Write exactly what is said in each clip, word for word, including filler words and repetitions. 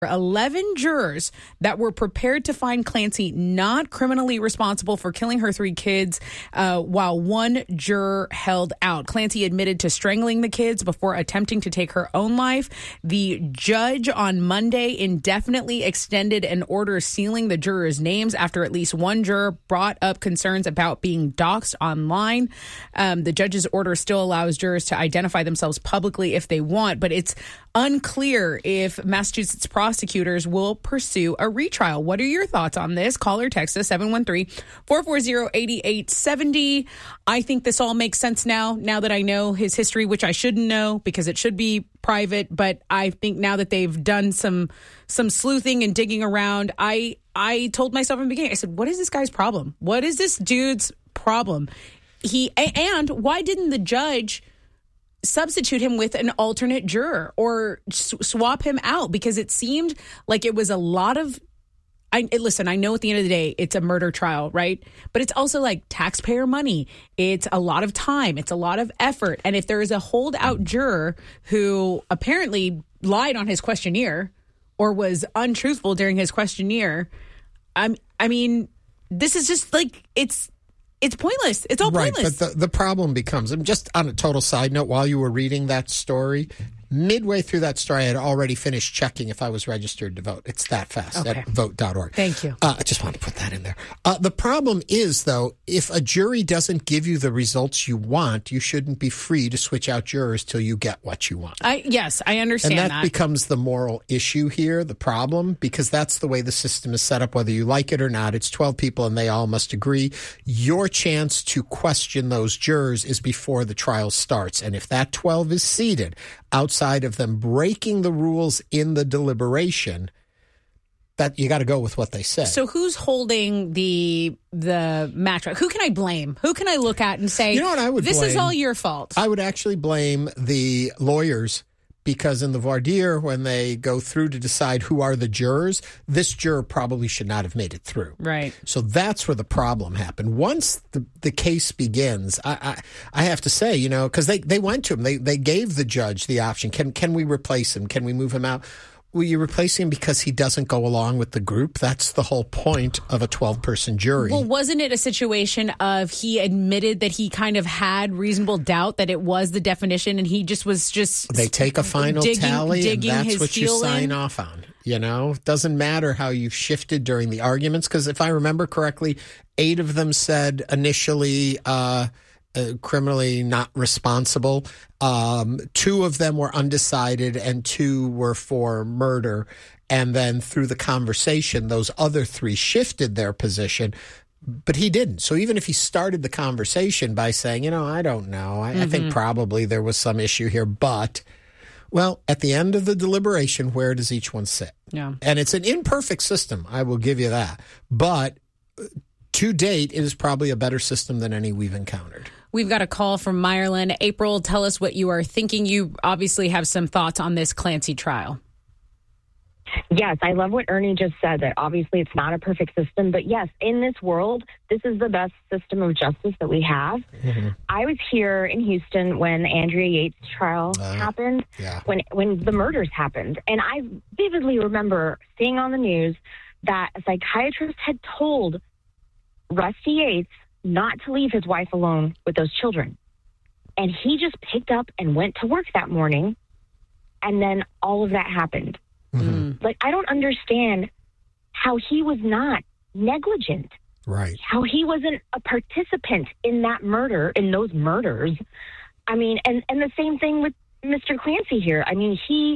eleven jurors that were prepared to find Clancy not criminally responsible for killing her three kids, uh, while one juror held out. Clancy admitted to strangling the kids before attempting to take her own life. The judge on Monday indefinitely extended an order sealing the jurors' names after at least one juror brought up concerns about being doxxed online. Um, the judge's order still allows jurors to identify themselves publicly if they want, but it's unclear if Massachusetts prosecutors will pursue a retrial. What are your thoughts on this? Call or text us seven one three, four four zero, eight eight seven zero. I think this all makes sense now, now that I know his history, which I shouldn't know because it should be private. But I think now that they've done some some sleuthing and digging around, I I told myself in the beginning, I said, what is this guy's problem? What is this dude's problem? He and why didn't the judge substitute him with an alternate juror or s- swap him out? Because it seemed like it was a lot of, I listen, I know at the end of the day, it's a murder trial, right? But it's also like taxpayer money. It's a lot of time. It's a lot of effort. And if there is a holdout juror who apparently lied on his questionnaire or was untruthful during his questionnaire, I'm, I mean, this is just like, it's, It's pointless. It's all pointless. Right, but the, the problem becomes, and just on a total side note, while you were reading that story, midway through that story, I had already finished checking if I was registered to vote. It's that fast Okay. at vote dot org. Thank you. Uh, I just wanted to put that in there. Uh, the problem is, though, if a jury doesn't give you the results you want, you shouldn't be free to switch out jurors till you get what you want. I Yes, I understand and that, that. becomes the moral issue here, the problem, because that's the way the system is set up, whether you like it or not. It's twelve people and they all must agree. Your chance to question those jurors is before the trial starts. And if that twelve is seated outside of them breaking the rules in the deliberation, that you got to go with what they say. So who's holding the the match? Who can I blame? Who can I look at and say, You know what I would this blame? is all your fault? I would actually blame the lawyers, because in the voir dire, when they go through to decide who are the jurors, this juror probably should not have made it through. Right. So that's where the problem happened. Once the, the case begins, I, I I have to say, you know, because they, they went to him. They they gave the judge the option. Can can we replace him? Can we move him out? Will you replace him because he doesn't go along with the group? That's the whole point of a twelve-person jury. Well, wasn't it a situation of he admitted that he kind of had reasonable doubt that it was the definition, and he just was just They take a final digging, tally, and digging that's his what you heel sign in? off on. You know, it doesn't matter how you've shifted during the arguments, because if I remember correctly, eight of them said initially uh, uh, criminally not responsible. Um, two of them were undecided, and two were for murder. And then through the conversation, those other three shifted their position. But he didn't. So even if he started the conversation by saying, you know, I don't know, I, mm-hmm. I think probably there was some issue here, but... Well, at the end of the deliberation, where does each one sit? Yeah. And it's an imperfect system, I will give you that. But to date, it is probably a better system than any we've encountered. We've got a call from Meyerland. April, tell us what you are thinking. You obviously have some thoughts on this Clancy trial. Yes, I love what Ernie just said, that obviously it's not a perfect system. But yes, in this world, this is the best system of justice that we have. Mm-hmm. I was here in Houston when Andrea Yates' trial uh, happened, yeah. when when the murders happened. And I vividly remember seeing on the news that a psychiatrist had told Rusty Yates not to leave his wife alone with those children. And he just picked up and went to work that morning, and then all of that happened. Mm-hmm. Like, I don't understand how he was not negligent. Right. How he wasn't a participant in that murder, in those murders. I mean, and, and the same thing with Mister Clancy here. I mean, he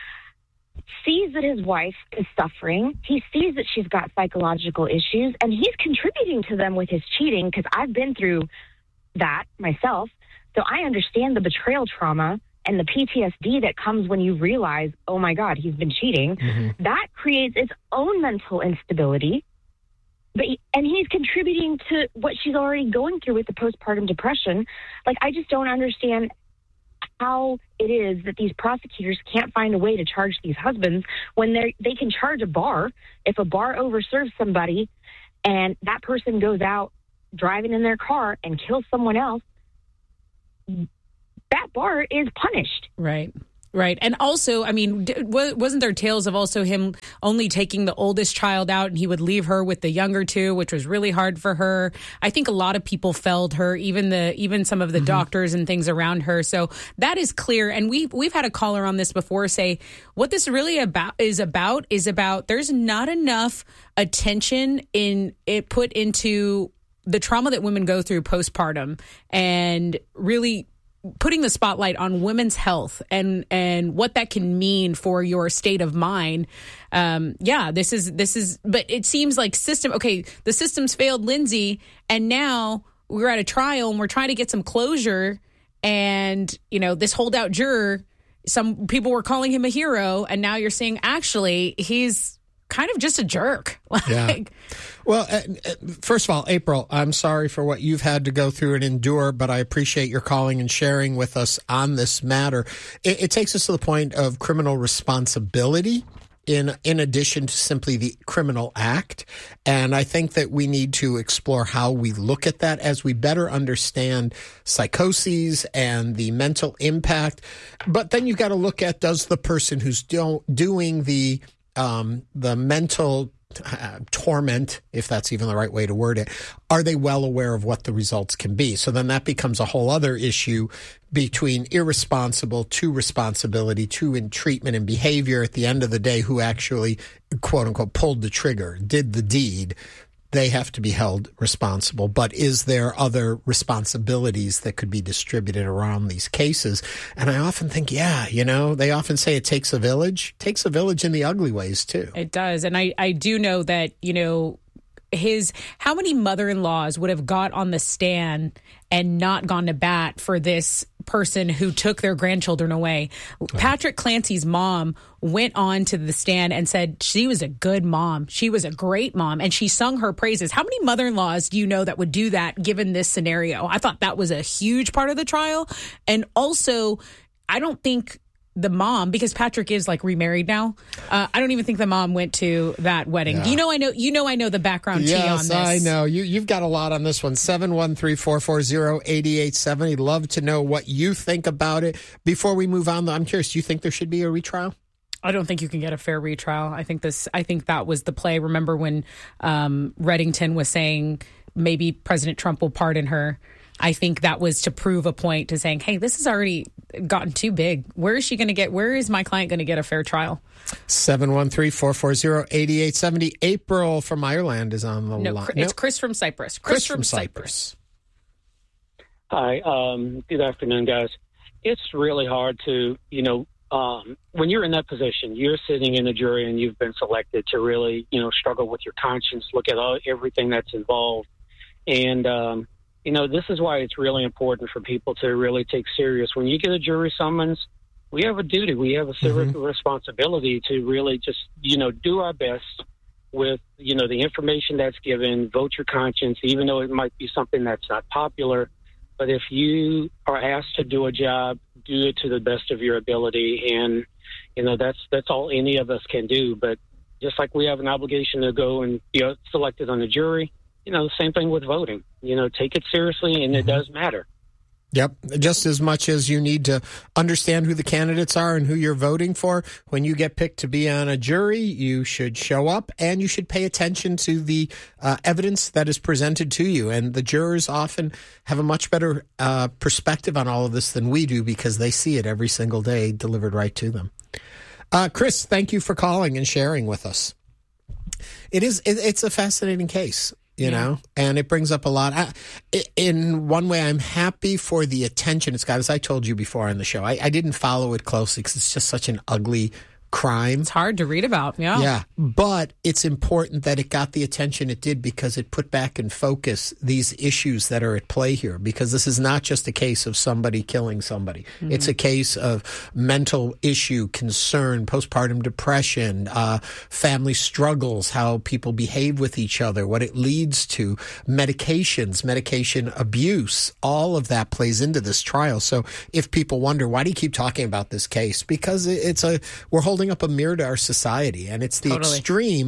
sees that his wife is suffering. He sees that she's got psychological issues, and he's contributing to them with his cheating, because I've been through that myself. So I understand the betrayal trauma and the P T S D that comes when you realize, oh, my God, he's been cheating. Mm-hmm. That creates its own mental instability. But and he's contributing to what she's already going through with the postpartum depression. Like, I just don't understand how it is that these prosecutors can't find a way to charge these husbands when they they can charge a bar. If a bar overserves somebody and that person goes out driving in their car and kills someone else, that bar is punished. Right. Right. And also, I mean, wasn't there tales of also him only taking the oldest child out and he would leave her with the younger two, which was really hard for her. I think a lot of people felled her, even the even some of the mm-hmm. doctors and things around her. So that is clear. And we've, we've had a caller on this before say what this really about is about is about there's not enough attention in it put into the trauma that women go through postpartum and really putting the spotlight on women's health and, and what that can mean for your state of mind. Um, yeah, this is, this is, but it seems like system, okay, the system's failed Lindsay and now we're at a trial and we're trying to get some closure. And, you know, this holdout juror, some people were calling him a hero. And now you're saying, actually, he's kind of just a jerk. like, yeah. Well, uh, first of all, April, I'm sorry for what you've had to go through and endure, but I appreciate your calling and sharing with us on this matter. It, it takes us to the point of criminal responsibility in in addition to simply the criminal act. And I think that we need to explore how we look at that as we better understand psychoses and the mental impact. But then you've got to look at, does the person who's do, doing the um, the mental Uh, torment, if that's even the right way to word it, are they well aware of what the results can be? So then that becomes a whole other issue between irresponsible to responsibility to in treatment and behavior. At the end of the day, who actually, quote unquote, pulled the trigger, did the deed, they have to be held responsible. But is there other responsibilities that could be distributed around these cases? And I often think, yeah, you know, they often say it takes a village. It takes a village in the ugly ways, too. It does. And I, I do know that, you know, his how many mother-in-laws would have got on the stand and not gone to bat for this person who took their grandchildren away. Right. Patrick Clancy's mom went on to the stand and said she was a good mom. She was a great mom, and she sung her praises. How many mother-in-laws do you know that would do that given this scenario? I thought that was a huge part of the trial. And also, I don't think the mom, because Patrick is like remarried now, uh, I don't even think the mom went to that wedding. Yeah. You know, I know, you know, I know the background yes, tea on this. I know. You, you've got a lot on this one. seven one three, four four zero, eight eight seven zero. Love to know what you think about it. Before we move on, though, I'm curious, do you think there should be a retrial? I don't think you can get a fair retrial. I think this, I think that was the play. Remember when um, Reddington was saying maybe President Trump will pardon her? I think that was to prove a point to saying, hey, this has already gotten too big. Where is she going to get, where is my client going to get a fair trial? seven one three, four four zero, eight eight seven zero. April from Ireland is on the no, line. It's no. Chris from Cyprus. Chris, Chris from, from Cyprus. Cyprus. Hi. Um, good afternoon, guys. It's really hard to, you know, um, when you're in that position, you're sitting in a jury and you've been selected to really, you know, struggle with your conscience, look at all, everything that's involved. And, um, you know, this is why it's really important for people to really take serious. When you get a jury summons, we have a duty. We have a civic mm-hmm. responsibility to really just, you know, do our best with, you know, the information that's given, vote your conscience, even though it might be something that's not popular. But if you are asked to do a job, do it to the best of your ability. And, you know, that's that's all any of us can do. But just like we have an obligation to go and be selected on the jury, you know, the same thing with voting. You know, take it seriously, and it does matter. Yep. Just as much as you need to understand who the candidates are and who you're voting for, when you get picked to be on a jury, you should show up and you should pay attention to the uh, evidence that is presented to you. And the jurors often have a much better uh, perspective on all of this than we do because they see it every single day delivered right to them. Uh, Chris, thank you for calling and sharing with us. It is, it, it's a fascinating case. You yeah. know, and it brings up a lot. I, in one way, I'm happy for the attention it's got. As I told you before on the show, I, I didn't follow it closely because it's just such an ugly crime. It's hard to read about. Yeah. Yeah. But it's important that it got the attention it did because it put back in focus these issues that are at play here, because this is not just a case of somebody killing somebody. Mm-hmm. It's a case of mental issue, concern, postpartum depression, uh, family struggles, how people behave with each other, what it leads to, medications, medication abuse. All of that plays into this trial. So if people wonder, why do you keep talking about this case? Because it's a, we're holding up a mirror to our society, and it's the totally. extreme,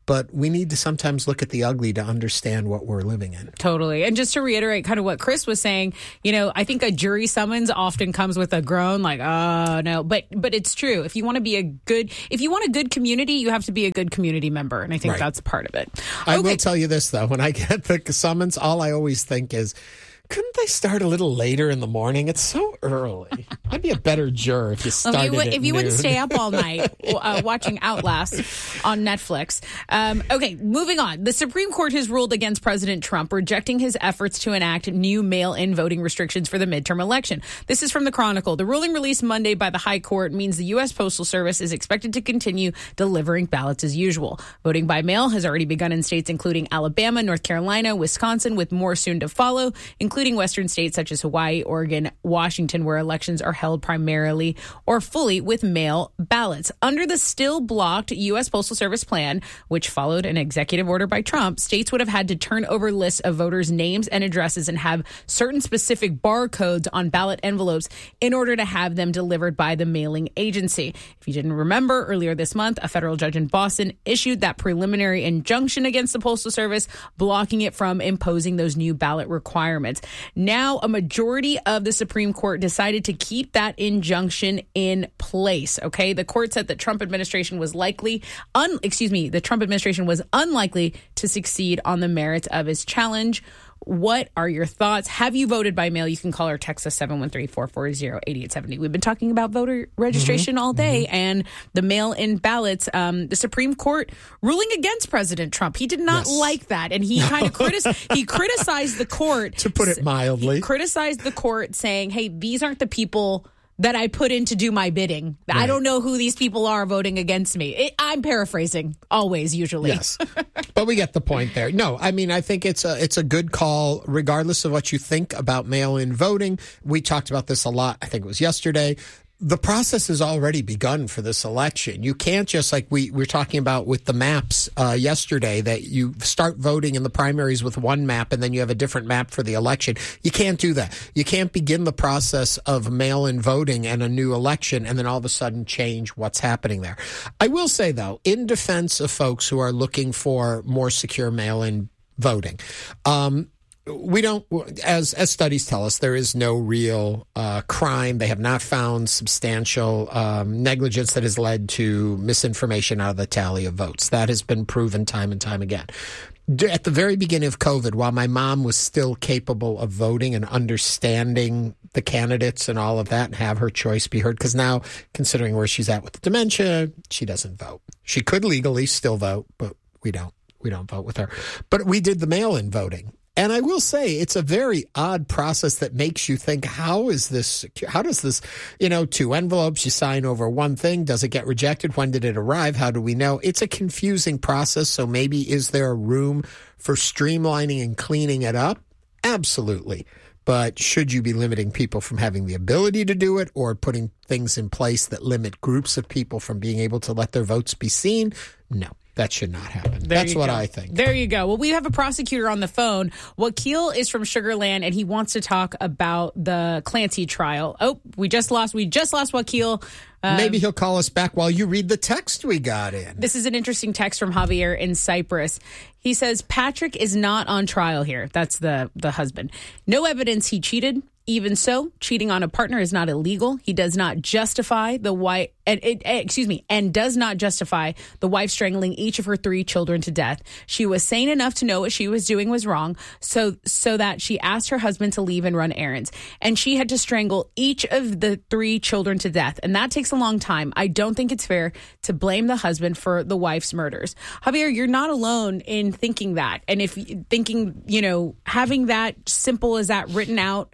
but we need to sometimes look at the ugly to understand what we're living in. Totally. And just to reiterate kind of what Chris was saying, you know, I think a jury summons often comes with a groan like, oh, no. But but it's true. If you want to be a good, if you want a good community, you have to be a good community member. And I think right. that's part of it. I okay. will tell you this, though. When I get the summons, all I always think is, couldn't they start a little later in the morning? It's so early. I'd be a better juror if you started if you, would, at if you noon. wouldn't stay up all night uh, watching Outlast on Netflix. Um, okay, moving on. The Supreme Court has ruled against President Trump, rejecting his efforts to enact new mail-in voting restrictions for the midterm election. This is from the Chronicle. The ruling released Monday by the High Court means the U S Postal Service is expected to continue delivering ballots as usual. Voting by mail has already begun in states including Alabama, North Carolina, Wisconsin, with more soon to follow, including Western states such as Hawaii, Oregon, Washington, where elections are held primarily or fully with mail ballots. Under the still blocked U S Postal Service plan, which followed an executive order by Trump, states would have had to turn over lists of voters' names and addresses and have certain specific barcodes on ballot envelopes in order to have them delivered by the mailing agency. If you didn't remember, earlier this month, a federal judge in Boston issued that preliminary injunction against the Postal Service, blocking it from imposing those new ballot requirements. Now, a majority of the Supreme Court decided to keep that injunction in place. Okay, the court said that Trump administration was likely, un, excuse me, the Trump administration was unlikely to succeed on the merits of his challenge. What are your thoughts? Have you voted by mail? You can call or text us seven one three, four four zero, eight eight seven zero. We've been talking about voter registration mm-hmm. all day mm-hmm. and the mail-in ballots. Um, the Supreme Court ruling against President Trump. He did not yes. like that. And he kind of criticized, he criticized the court. To put it mildly. He criticized the court saying, hey, these aren't the people that I put in to do my bidding. Right. I don't know who these people are voting against me. It, I'm paraphrasing, always, usually. Yes, but we get the point there. No, I mean, I think it's a it's a good call, regardless of what you think about mail-in voting. We talked about this a lot. I think it was yesterday. The process has already begun for this election. You can't just, like we were talking about with the maps uh, yesterday, that you start voting in the primaries with one map and then you have a different map for the election. You can't do that. You can't begin the process of mail-in voting and a new election and then all of a sudden change what's happening there. I will say, though, in defense of folks who are looking for more secure mail-in voting, um, we don't, as as studies tell us, there is no real uh, crime. They have not found substantial um, negligence that has led to misinformation out of the tally of votes. That has been proven time and time again. At the very beginning of COVID, while my mom was still capable of voting and understanding the candidates and all of that and have her choice be heard, because now, considering where she's at with the dementia, she doesn't vote. She could legally still vote, but we don't. We don't vote with her. But we did the mail-in voting. And I will say it's a very odd process that makes you think, how is this secure? How does this, you know, two envelopes, you sign over one thing. Does it get rejected? When did it arrive? How do we know? It's a confusing process. So maybe is there a room for streamlining and cleaning it up? Absolutely. But should you be limiting people from having the ability to do it or putting things in place that limit groups of people from being able to let their votes be seen? No. That should not happen. There That's what go. I think. There you go. Well, we have a prosecutor on the phone. Wakil is from Sugar Land, and he wants to talk about the Clancy trial. Oh, we just lost. We just lost Wakil. Um, Maybe he'll call us back while you read the text we got in. This is an interesting text from Javier in Cyprus. He says, Patrick is not on trial here. That's the, the husband. No evidence he cheated. Even so, cheating on a partner is not illegal. He does not justify the wife, and it, excuse me, and does not justify the wife strangling each of her three children to death. She was sane enough to know what she was doing was wrong, so so that she asked her husband to leave and run errands. And she had to strangle each of the three children to death. And that takes a long time. I don't think it's fair to blame the husband for the wife's murders. Javier, you're not alone in thinking that. And if thinking, you know, having that simple as that written out,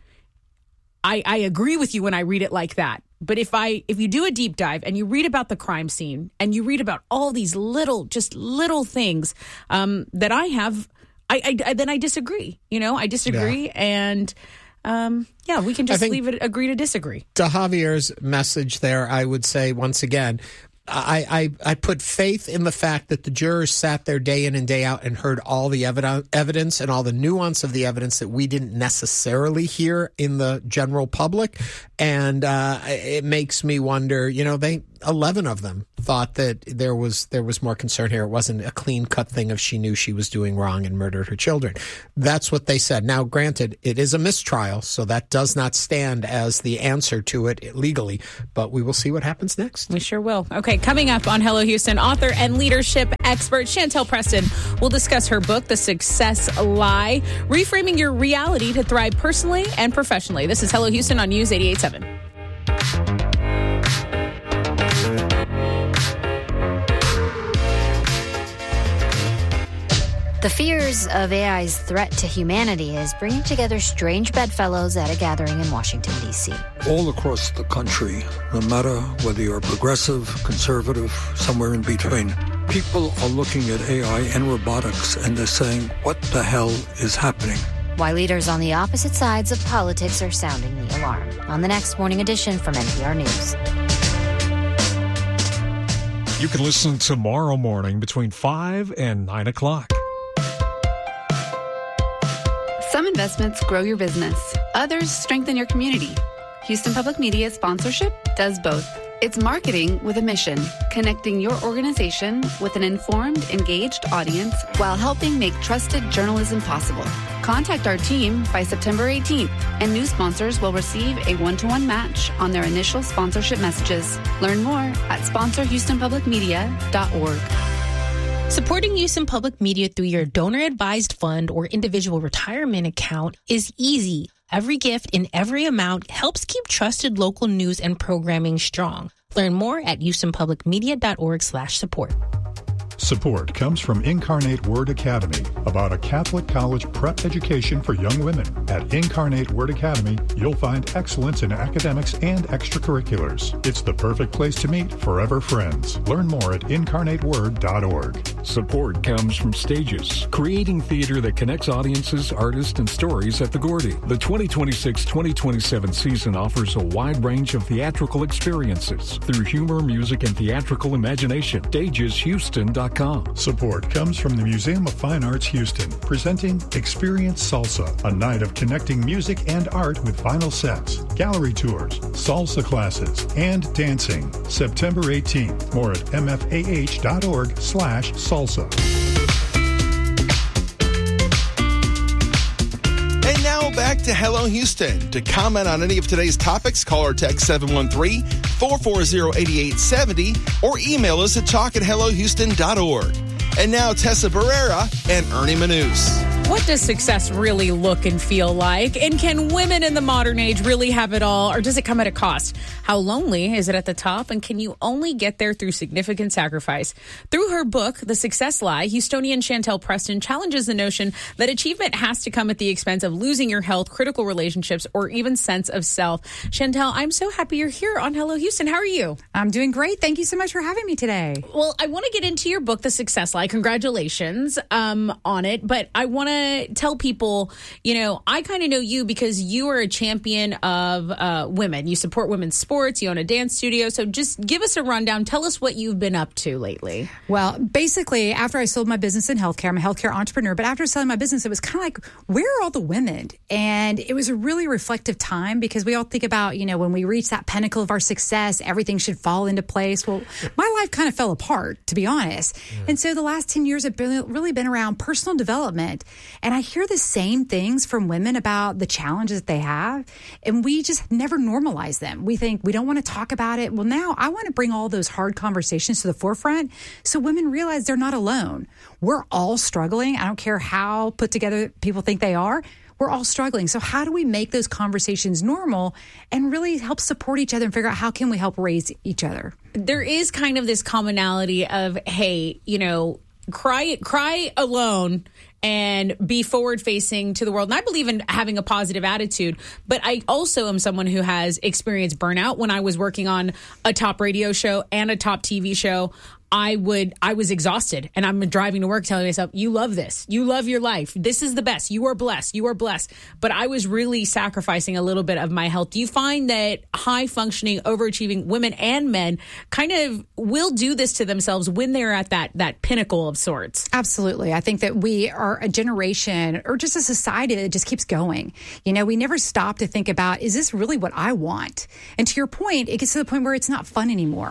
I, I agree with you when I read it like that. But if I if you do a deep dive and you read about the crime scene and you read about all these little, just little things um, that I have, I, I then I disagree. You know, I disagree. Yeah. And um, yeah, we can just leave it, agree to disagree. To Javier's message there, I would say once again, I, I, I put faith in the fact that the jurors sat there day in and day out and heard all the evidence, evidence and all the nuance of the evidence that we didn't necessarily hear in the general public. And uh, it makes me wonder, you know, they eleven of them thought that there was there was more concern here. It wasn't a clean-cut thing if she knew she was doing wrong and murdered her children. That's what they said. Now, granted, it is a mistrial, so that does not stand as the answer to it legally, but we will see what happens next. We sure will. Okay, coming up on Hello Houston, author and leadership expert Chantel Preston will discuss her book, The Success Lie, reframing your reality to thrive personally and professionally. This is Hello Houston on News eighty-eight point seven. The fears of A I's threat to humanity is bringing together strange bedfellows at a gathering in Washington, D C. All across the country, no matter whether you're progressive, conservative, somewhere in between, people are looking at A I and robotics and they're saying, what the hell is happening? Why leaders on the opposite sides of politics are sounding the alarm. On the next Morning Edition from N P R News. You can listen tomorrow morning between five and nine o'clock. Some investments grow your business. Others strengthen your community. Houston Public Media sponsorship does both. It's marketing with a mission, connecting your organization with an informed, engaged audience while helping make trusted journalism possible. Contact our team by September eighteenth, and new sponsors will receive a one-to-one match on their initial sponsorship messages. Learn more at sponsor houston public media dot org. Supporting Houston Public Media through your donor-advised fund or individual retirement account is easy. Every gift in every amount helps keep trusted local news and programming strong. Learn more at houston public media dot org slash support. Support comes from Incarnate Word Academy, about a Catholic college prep education for young women. At Incarnate Word Academy, you'll find excellence in academics and extracurriculars. It's the perfect place to meet forever friends. Learn more at incarnate word dot org. Support comes from Stages, creating theater that connects audiences, artists, and stories at the Gordy. The twenty twenty-six twenty twenty-seven season offers a wide range of theatrical experiences through humor, music, and theatrical imagination. stages houston dot com. Support comes from the Museum of Fine Arts Houston, presenting Experience Salsa, a night of connecting music and art with vinyl sets, gallery tours, salsa classes, and dancing. September eighteenth. More at m f a h dot org slash salsa. And now back to Hello Houston. To comment on any of today's topics, call or text seven one three, four four zero, eight eight seven zero or email us at talk at hello houston dot org. And now Tessa Barrera and Ernie Manous. What does success really look and feel like? And can women in the modern age really have it all, or does it come at a cost? How lonely is it at the top, and can you only get there through significant sacrifice? Through her book, The Success Lie, Houstonian Chantel Preston challenges the notion that achievement has to come at the expense of losing your health, critical relationships, or even sense of self. Chantel, I'm so happy you're here on Hello Houston. How are you? I'm doing great. Thank you so much for having me today. Well, I want to get into your book, The Success Lie. Congratulations um, on it, but I want to tell people, you know, I kind of know you because you are a champion of uh, women. You support women's sports. You own a dance studio. So just give us a rundown. Tell us what you've been up to lately. Well, basically, after I sold my business in healthcare, I'm a healthcare entrepreneur, but after selling my business, it was kind of like, where are all the women? And it was a really reflective time because we all think about, you know, when we reach that pinnacle of our success, everything should fall into place. Well, my life kind of fell apart, to be honest. Yeah. And so the last ten years have been, really been around personal development. And I hear the same things from women about the challenges that they have, and we just never normalize them. We think we don't want to talk about it. Well, now I want to bring all those hard conversations to the forefront so women realize they're not alone. We're all struggling. I don't care how put together people think they are. We're all struggling. So how do we make those conversations normal and really help support each other and figure out how can we help raise each other? There is kind of this commonality of, hey, you know, cry cry alone and be forward facing to the world. And I believe in having a positive attitude, but I also am someone who has experienced burnout. When I was working on a top radio show and a top T V show, I would, I was exhausted, and I'm driving to work telling myself, you love this. You love your life. This is the best. You are blessed. You are blessed. But I was really sacrificing a little bit of my health. Do you find that high functioning, overachieving women and men kind of will do this to themselves when they're at that, that pinnacle of sorts? Absolutely. I think that we are a generation or just a society that just keeps going. You know, we never stop to think about, is this really what I want? And to your point, it gets to the point where it's not fun anymore.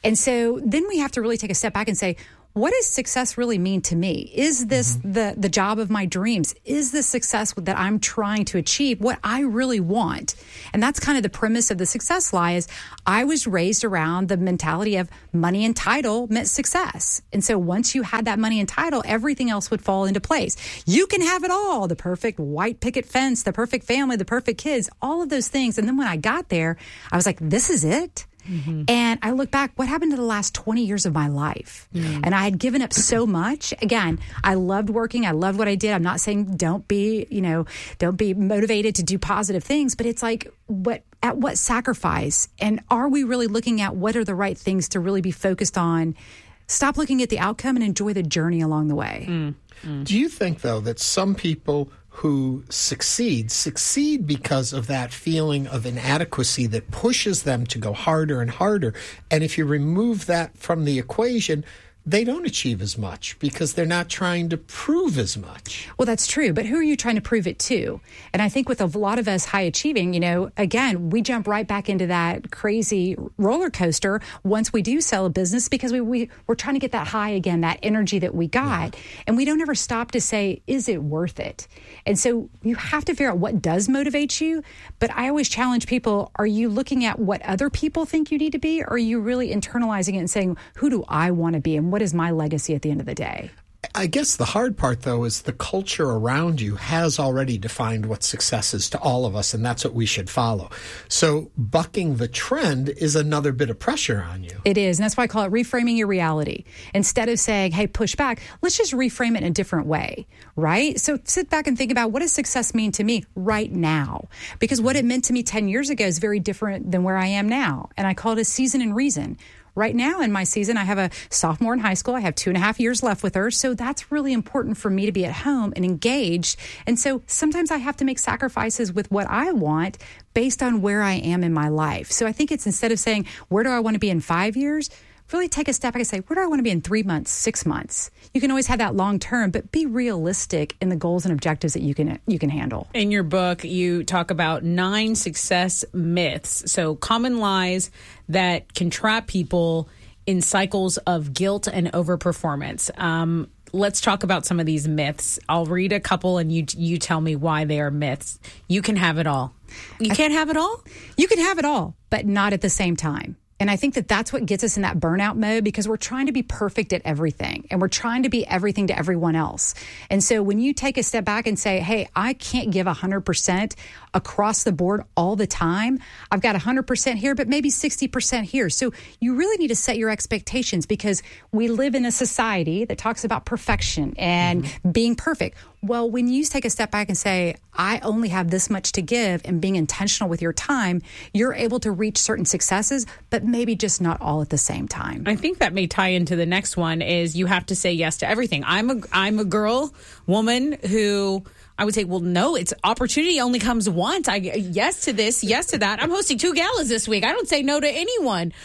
And so then we have to really take a step back and say, what does success really mean to me? Is this mm-hmm. the, the job of my dreams? Is this success that I'm trying to achieve what I really want? And that's kind of the premise of the Success Lie is I was raised around the mentality of money and title meant success. And so once you had that money and title, everything else would fall into place. You can have it all, the perfect white picket fence, the perfect family, the perfect kids, all of those things. And then when I got there, I was like, this is it? Mm-hmm. And I look back, what happened to the last twenty years of my life? Mm. And I had given up so much. Again, I loved working. I loved what I did. I'm not saying don't be, you know, don't be motivated to do positive things, but it's like, what, at what sacrifice? And are we really looking at what are the right things to really be focused on? Stop looking at the outcome and enjoy the journey along the way. Mm. Mm. Do you think, though, that some people who succeed, succeed because of that feeling of inadequacy that pushes them to go harder and harder? And if you remove that from the equation, they don't achieve as much because they're not trying to prove as much. Well, that's true. But who are you trying to prove it to? And I think with a lot of us high achieving, you know, again, we jump right back into that crazy roller coaster once we do sell a business because we, we, we're trying to get that high again, that energy that we got. Yeah. And we don't ever stop to say, is it worth it? And so you have to figure out what does motivate you. But I always challenge people, are you looking at what other people think you need to be? Or are you really internalizing it and saying, who do I want to be? And what is my legacy at the end of the day? I guess the hard part, though, is the culture around you has already defined what success is to all of us, and that's what we should follow. So bucking the trend is another bit of pressure on you. It is, and that's why I call it reframing your reality. Instead of saying, hey, push back, let's just reframe it in a different way, right? So sit back and think about, what does success mean to me right now? Because what it meant to me ten years ago is very different than where I am now, and I call it a season and reason. Right now in my season, I have a sophomore in high school. I have two and a half years left with her. So that's really important for me to be at home and engaged. And so sometimes I have to make sacrifices with what I want based on where I am in my life. So I think it's instead of saying, where do I want to be in five years? Really take a step back and say, where do I want to be in three months, six months? You can always have that long term, but be realistic in the goals and objectives that you can you can handle. In your book, you talk about nine success myths. So common lies that can trap people in cycles of guilt and overperformance. Um, let's talk about some of these myths. I'll read a couple and you you tell me why they are myths. You can have it all. You can't have it all? You can have it all, but not at the same time. And I think that that's what gets us in that burnout mode because we're trying to be perfect at everything and we're trying to be everything to everyone else. And so when you take a step back and say, hey, I can't give one hundred percent across the board all the time. I've got one hundred percent here, but maybe sixty percent here. So you really need to set your expectations because we live in a society that talks about perfection and mm-hmm. being perfect. Well, when you take a step back and say, I only have this much to give and being intentional with your time, you're able to reach certain successes, but maybe just not all at the same time. I think that may tie into the next one is you have to say yes to everything. I'm a, I'm a girl, woman who I would say, well, no, it's opportunity only comes once. I yes to this, yes to that. I'm hosting two galas this week. I don't say no to anyone.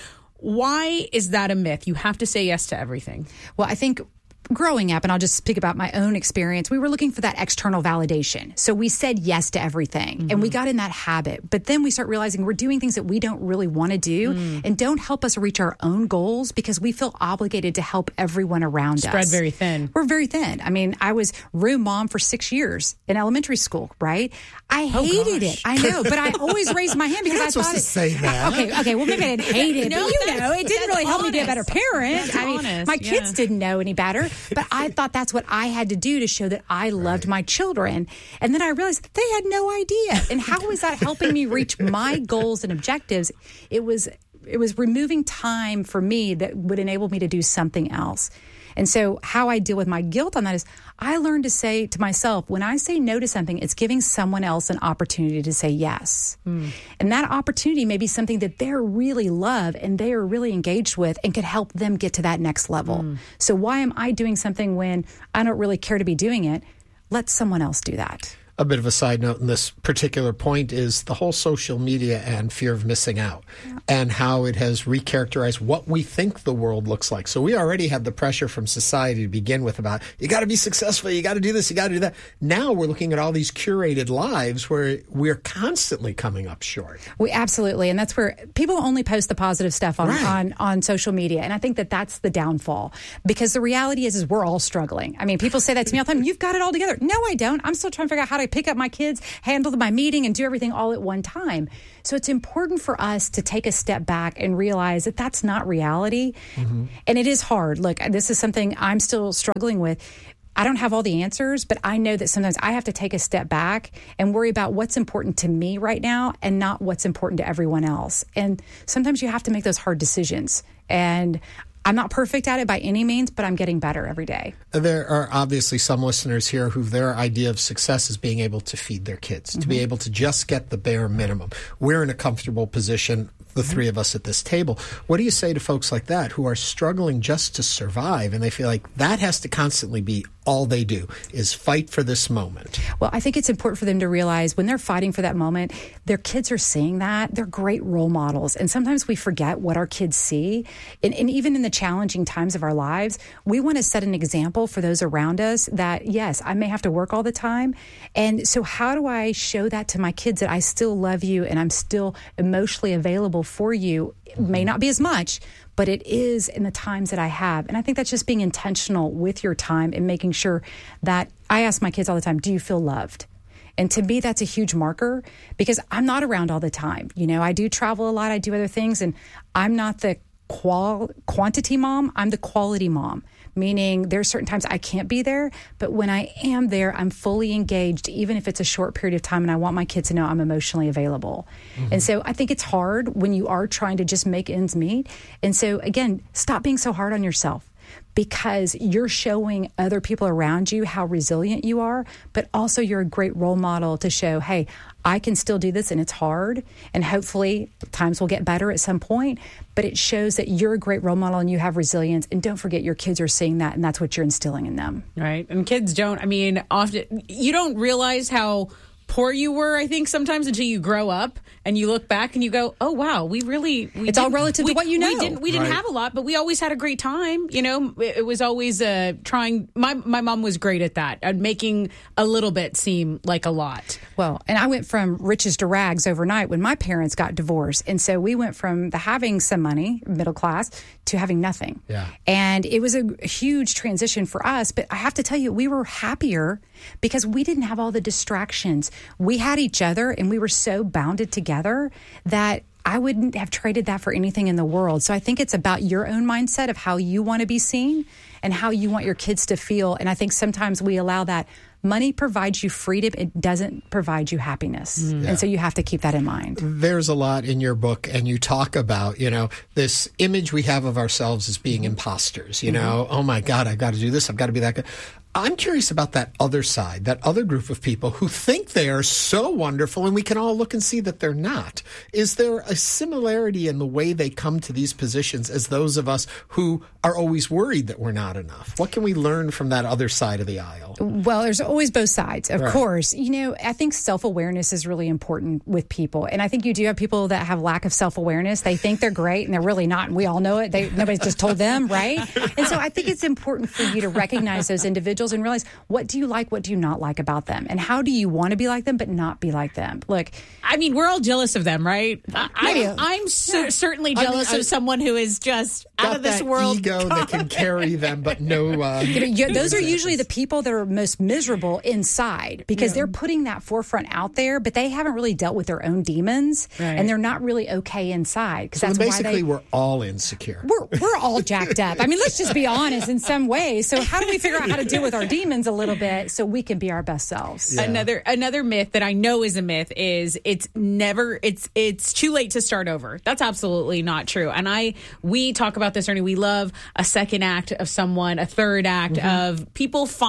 Why is that a myth? You have to say yes to everything. Well, I think growing up, and I'll just speak about my own experience, we were looking for that external validation. So we said yes to everything mm-hmm. and we got in that habit. But then we start realizing we're doing things that we don't really want to do mm. and don't help us reach our own goals because we feel obligated to help everyone around Spread us. Spread very thin. We're very thin. I mean, I was room mom for six years in elementary school, right? I hated oh, it. I know, but I always raised my hand because You're not I supposed thought to it, say that. Okay, okay. Well, maybe I didn't hate it, no, but you know, it didn't really help honest. me be a better parent. That's I mean, honest. my yeah. kids didn't know any better, but I thought that's what I had to do to show that I loved right. my children. And then I realized they had no idea. And how was that helping me reach my goals and objectives? It was it was removing time for me that would enable me to do something else. And so how I deal with my guilt on that is I learned to say to myself, when I say no to something, it's giving someone else an opportunity to say yes. Mm. And that opportunity may be something that they really love and they are really engaged with and could help them get to that next level. Mm. So why am I doing something when I don't really care to be doing it? Let someone else do that. a bit of a side note in this particular point is the whole social media and fear of missing out yeah. and how it has recharacterized what we think the world looks like. So we already have the pressure from society to begin with about, you got to be successful, you got to do this, you got to do that. Now we're looking at all these curated lives where we're constantly coming up short. We absolutely. And that's where people only post the positive stuff on, right. on, on social media. And I think that that's the downfall, because the reality is, is we're all struggling. I mean, people say that to me all the time, you've got it all together. No, I don't. I'm still trying to figure out how to pick up my kids, handle my meeting, and do everything all at one time. So it's important for us to take a step back and realize that that's not reality. Mm-hmm. And it is hard. Look, this is something I'm still struggling with. I don't have all the answers, but I know that sometimes I have to take a step back and worry about what's important to me right now and not what's important to everyone else. And sometimes you have to make those hard decisions. And I'm not perfect at it by any means, but I'm getting better every day. There are obviously some listeners here who their idea of success is being able to feed their kids, mm-hmm. to be able to just get the bare minimum. We're in a comfortable position, the three of us at this table. What do you say to folks like that who are struggling just to survive, and they feel like that has to constantly be all they do is fight for this moment? Well, I think it's important for them to realize when they're fighting for that moment, their kids are seeing that. They're great role models. And sometimes we forget what our kids see. And, and even in the challenging times of our lives, we want to set an example for those around us that, yes, I may have to work all the time. And so how do I show that to my kids that I still love you and I'm still emotionally available for you? It may not be as much, but it is in the times that I have. And I think that's just being intentional with your time and making sure that I ask my kids all the time, do you feel loved? And to me, that's a huge marker because I'm not around all the time. You know, I do travel a lot. I do other things. And I'm not the qual quantity mom. I'm the quality mom, meaning there's certain times I can't be there. But when I am there, I'm fully engaged, even if it's a short period of time. And I want my kids to know I'm emotionally available. Mm-hmm. And so I think it's hard when you are trying to just make ends meet. And so, again, stop being so hard on yourself, because you're showing other people around you how resilient you are, but also you're a great role model to show, hey, I can still do this and it's hard. And hopefully times will get better at some point, but it shows that you're a great role model and you have resilience. And don't forget, your kids are seeing that, and that's what you're instilling in them. Right. And kids don't, I mean, often you don't realize how poor you were, I think, sometimes until you grow up and you look back and you go, oh, wow, we really... We it's all relative we, to what you know. We didn't, we didn't right. have a lot, but we always had a great time. You know, it, it was always uh, trying... My, my mom was great at that, at making a little bit seem like a lot. Well, and I went from riches to rags overnight when my parents got divorced. And so we went from the having some money, middle class, to having nothing. Yeah. And it was a huge transition for us. But I have to tell you, we were happier because we didn't have all the distractions. We had each other, and we were so bounded together that I wouldn't have traded that for anything in the world. So I think it's about your own mindset of how you want to be seen and how you want your kids to feel. And I think sometimes we allow that. Money provides you freedom. It doesn't provide you happiness. Mm. Yeah. And so you have to keep that in mind. There's a lot in your book, and you talk about, you know, this image we have of ourselves as being imposters, you mm-hmm. know, oh my God, I've got to do this. I've got to be that good. I'm curious about that other side, that other group of people who think they are so wonderful, and we can all look and see that they're not. Is there a similarity in the way they come to these positions as those of us who are always worried that we're not enough? What can we learn from that other side of the aisle? Well, there's always both sides, of right. course. You know, I think self-awareness is really important with people. And I think you do have people that have lack of self-awareness. They think they're great, and they're really not, and we all know it. They, nobody's just told them, right? And so I think it's important for you to recognize those individuals and realize, what do you like, what do you not like about them, and how do you want to be like them but not be like them. Look, I mean, we're all jealous of them, right? I, I'm cer- certainly jealous I mean, I, of someone who is just out of this that world. Ego that can carry them, but no. Uh, you know, you, those are usually the people that are most miserable inside because yeah. they're putting that forefront out there, but they haven't really dealt with their own demons, right. and they're not really okay inside. Because so that's basically, why they, we're all insecure. We're we're all jacked up. I mean, let's just be honest in some ways. So how do we figure out how to deal with our demons a little bit so we can be our best selves? Yeah. Another another myth that I know is a myth is it's never it's it's too late to start over. That's absolutely not true. And I we talk about this, Ernie. We love a second act of someone, a third act mm-hmm. of people finding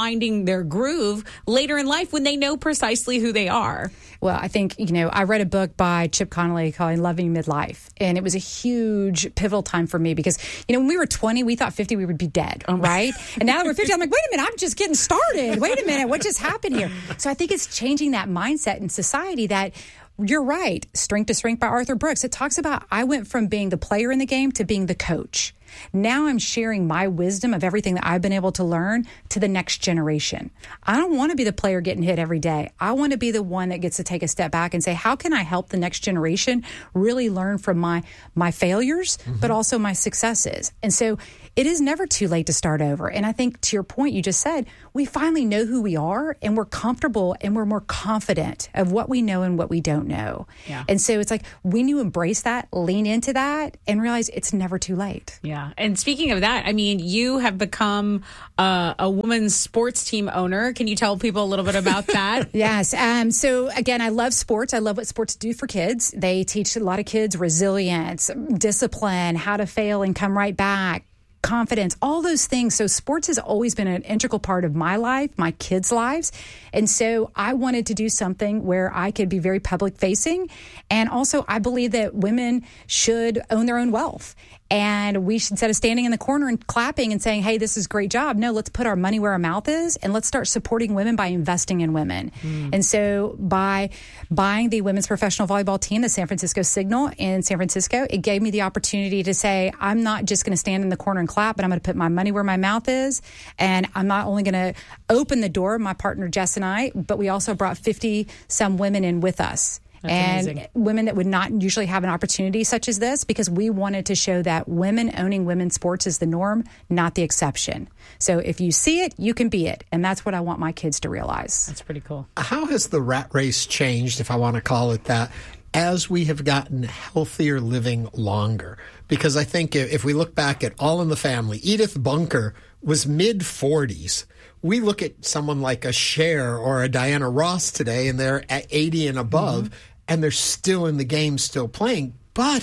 their groove later in life when they know precisely who they are. Well, I think, you know, I read a book by Chip Connolly called Loving Midlife, and it was a huge pivotal time for me because, you know, when we were twenty, we thought fifty we would be dead, right? And now that we're fifty, I'm like, wait a minute, I'm just getting started. Wait a minute, what just happened here? So I think it's changing that mindset in society that you're right. Strength to Strength by Arthur Brooks. It talks about I went from being the player in the game to being the coach. Now I'm sharing my wisdom of everything that I've been able to learn to the next generation. I don't want to be the player getting hit every day. I want to be the one that gets to take a step back and say, how can I help the next generation really learn from my my failures, mm-hmm. but also my successes? And so it is never too late to start over. And I think to your point you just said, we finally know who we are and we're comfortable and we're more confident of what we know and what we don't know. Yeah. And so it's like when you embrace that, lean into that, and realize it's never too late. Yeah. And speaking of that, I mean, you have become uh, a women's sports team owner. Can you tell people a little bit about that? Yes. Um, so again, I love sports. I love what sports do for kids. They teach a lot of kids resilience, discipline, how to fail and come right back, confidence, all those things. So sports has always been an integral part of my life, my kids' lives. And so I wanted to do something where I could be very public facing. And also I believe that women should own their own wealth. And we should, instead of standing in the corner and clapping and saying, hey, this is a great job, no, let's put our money where our mouth is and let's start supporting women by investing in women. Mm. And so by buying the women's professional volleyball team, the San Francisco Signal in San Francisco, it gave me the opportunity to say, I'm not just going to stand in the corner and clap, but I'm going to put my money where my mouth is. And I'm not only going to open the door, my partner Jess and I, but we also brought fifty some women in with us. That's and amazing. Women that would not usually have an opportunity such as this, because we wanted to show that women owning women's sports is the norm, not the exception. So if you see it, you can be it. And that's what I want my kids to realize. That's pretty cool. How has the rat race changed, if I want to call it that, as we have gotten healthier living longer? Because I think if we look back at All in the Family, Edith Bunker was mid forties. We look at someone like a Cher or a Diana Ross today, and they're at eighty and above, mm-hmm. and they're still in the game, still playing. But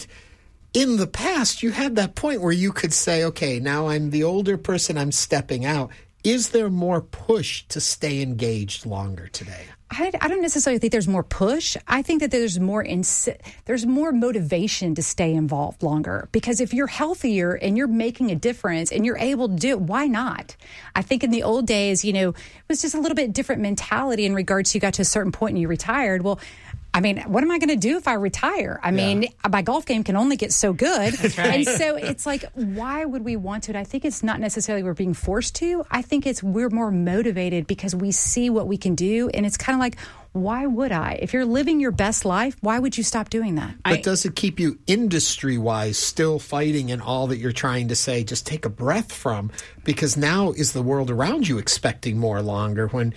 in the past, you had that point where you could say, okay, now I'm the older person, I'm stepping out. Is there more push to stay engaged longer today? I, I don't necessarily think there's more push. I think that there's more ins- there's more motivation to stay involved longer, because if you're healthier and you're making a difference and you're able to do it, why not? I think in the old days, you know, it was just a little bit different mentality in regards to you got to a certain point and you retired. Well, I mean, what am I going to do if I retire? I yeah. mean, my golf game can only get so good. That's right. And so it's like, why would we want to? And I think it's not necessarily we're being forced to. I think it's we're more motivated because we see what we can do. And it's kind of like, why would I? If you're living your best life, why would you stop doing that? But I, does it keep you industry-wise still fighting in all that you're trying to say, just take a breath from? Because now is the world around you expecting more longer, when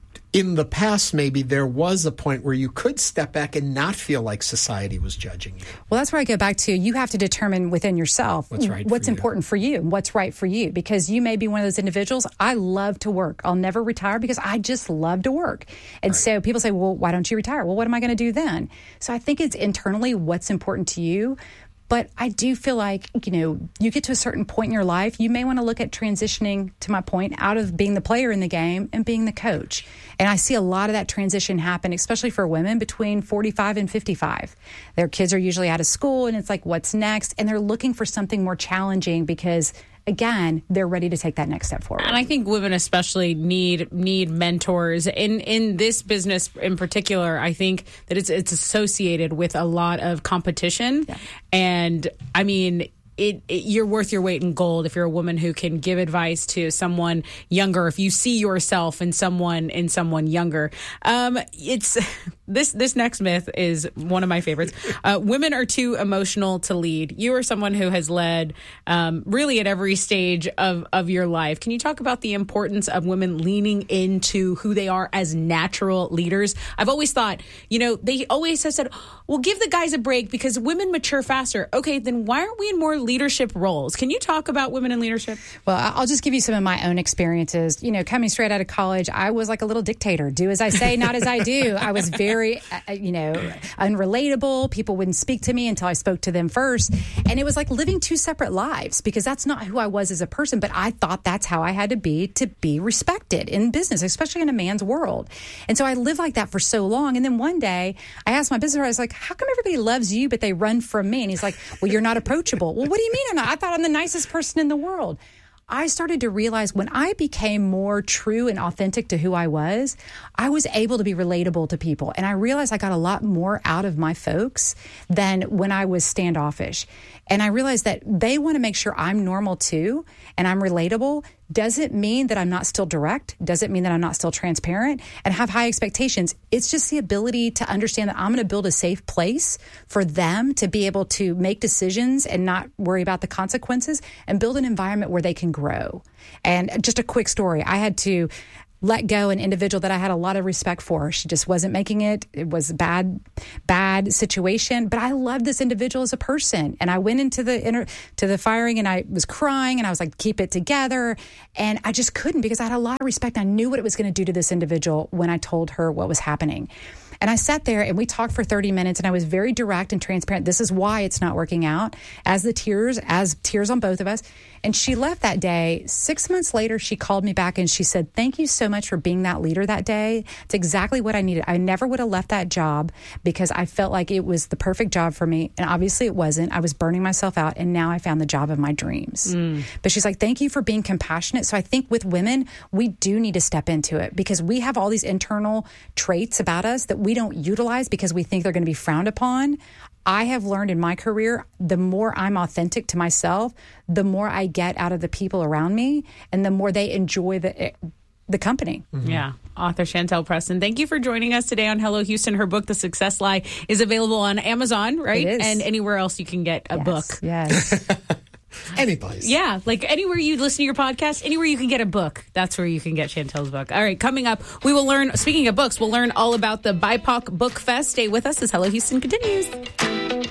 in the past, maybe there was a point where you could step back and not feel like society was judging you. Well, that's where I go back to, you have to determine within yourself what's, right what's for important for you, what's right for you, because you may be one of those individuals. I love to work. I'll never retire because I just love to work. And right. so people say, well, why don't you retire? Well, what am I going to do then? So I think it's internally what's important to you. But I do feel like, you know, you get to a certain point in your life, you may want to look at transitioning, to my point, out of being the player in the game and being the coach. And I see a lot of that transition happen, especially for women between forty-five and fifty-five. Their kids are usually out of school and it's like, what's next? And they're looking for something more challenging because, again, they're ready to take that next step forward. And I think women especially need need mentors. In in this business in particular, I think that it's it's associated with a lot of competition. Yeah. And I mean, It, it, you're worth your weight in gold if you're a woman who can give advice to someone younger. If you see yourself in someone in someone younger, um, it's this this next myth is one of my favorites. Uh, women are too emotional to lead. You are someone who has led um, really at every stage of of your life. Can you talk about the importance of women leaning into who they are as natural leaders? I've always thought, you know, they always have said, well, give the guys a break because women mature faster. Okay, then why aren't we in more leadership roles. Can you talk about women in leadership? Well, I'll just give you some of my own experiences. You know, coming straight out of college, I was like a little dictator. Do as I say, not as I do. I was very, uh, you know, unrelatable. People wouldn't speak to me until I spoke to them first. And it was like living two separate lives because that's not who I was as a person. But I thought that's how I had to be to be respected in business, especially in a man's world. And so I lived like that for so long. And then one day I asked my business partner, I was like, how come everybody loves you, but they run from me? And he's like, well, you're not approachable. Well, what do you mean I'm not? I thought I'm the nicest person in the world. I started to realize when I became more true and authentic to who I was, I was able to be relatable to people. And I realized I got a lot more out of my folks than when I was standoffish. And I realized that they want to make sure I'm normal too, and I'm relatable. Doesn't mean that I'm not still direct. Doesn't mean that I'm not still transparent and have high expectations. It's just the ability to understand that I'm going to build a safe place for them to be able to make decisions and not worry about the consequences and build an environment where they can grow. And just a quick story. I had to let go an individual that I had a lot of respect for. She just wasn't making it. It was a bad, bad situation. But I loved this individual as a person. And I went into the inter- to the firing and I was crying and I was like, keep it together. And I just couldn't because I had a lot of respect. I knew what it was going to do to this individual when I told her what was happening. And I sat there and we talked for thirty minutes and I was very direct and transparent. This is why it's not working out. As the tears, as tears on both of us. And she left that day. Six months later, she called me back and she said, thank you so much for being that leader that day. It's exactly what I needed. I never would have left that job because I felt like it was the perfect job for me. And obviously it wasn't. I was burning myself out. And now I found the job of my dreams. Mm. But she's like, thank you for being compassionate. So I think with women, we do need to step into it because we have all these internal traits about us that we don't utilize because we think they're going to be frowned upon. I have learned in my career, the more I'm authentic to myself, the more I get out of the people around me and the more they enjoy the the company. Mm-hmm. Yeah. Author Chantel Preston, thank you for joining us today on Hello Houston. Her book, The Success Lie, is available on Amazon, right? It is. And anywhere else you can get a yes, book. Yes. Any place. Yeah, like anywhere you listen to your podcast, anywhere you can get a book, that's where you can get Chantel's book. All right, coming up, we will learn, speaking of books, we'll learn all about the B I P O C Book Fest. Stay with us as Hello Houston continues.